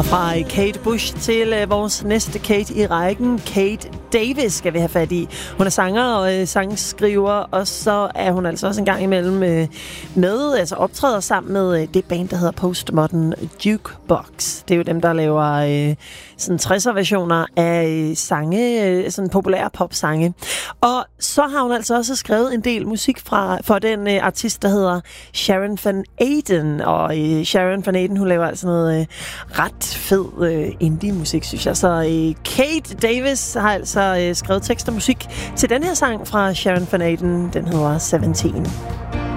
Og fra Kate Bush til vores næste Kate i rækken, Kate Davis skal vi have fat i. Hun er sanger og sangskriver, og så er hun altså også en gang imellem altså optræder sammen med det band, der hedder Postmodern Jukebox. Det er jo dem, der laver sådan 60'er versioner af sange, sådan populære popsange. Og så har hun altså også skrevet en del musik for den artist, der hedder Sharon Van Eden. Og Sharon Van Eden, hun laver altså noget ret fed indie-musik, synes jeg. Så Kate Davis har altså skrevet tekst og musik til den her sang fra Sharon Van Eden. Den hedder 17.